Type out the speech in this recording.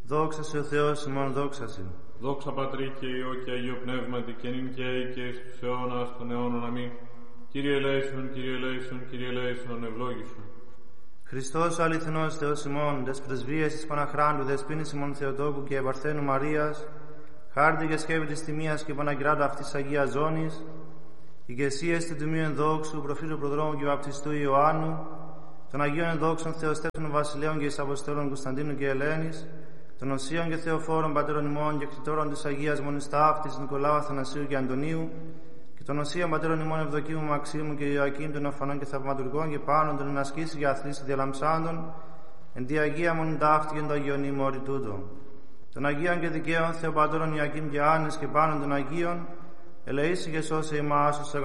Δόξα σε ο Θεός ημών, δόξα σε. Δόξα Πατρί και Υιό και Αγίο Πνεύματι, και νυν και αεί και εις τους αιώνας των αιώνων. Αμήν. Κύριε ελέησον, Κύριε ελέησον, Κύριε ελέησον, ευλόγησον. Χριστός ο αληθινός Θεός ημών, δες πρεσβείες της Παναχράντου, δεσποίνης ημών Θεοτόκου και Παρθένου Μαρίας, χάρτη και σκεύη της τιμίας και Παναγκράτα αυτής Αγίας Ζώνης, ηγεσίες του Τιμίου Ενδόξου, προφήτου Προδρόμου και Βαπτιστού Ιωάννου, των Αγίων Ενδόξων Θεοστέφανων Βασιλέων και εις Αποστόλων Κωνσταντίνου και Ελένης, των Οσίων και Θεοφόρων Πατέρων ημών και κτητόρων της Αγίας Μονής Ταύτης Νικολάου, Αθανασίου και Αντωνίου, και των Οσίων Πατέρων ημών Ευδοκίμου, Μαξίμου και Ιωακήμ, των Οφανών και Θαυματουργών και Πάνων, των ενασκήσει και αθλήσει διαλαμψάντων, εν τη Αγία Μονή Ταύτη και εν το Αγίον ημόρι τούτο. Των Αγίων και Δικαίων Θεοπατώρων Ιωακήμ και Άννης και Πάνων των Αγίων, ελεήσει και σώσε ημάς ως